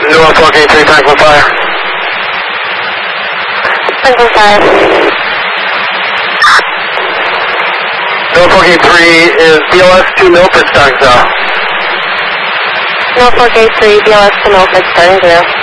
Norfolk 83, Franklin 5. Franklin 5. Norfolk 83 is BLS to Milford, starting south. Norfolk 83, BLS to Milford, starting 0.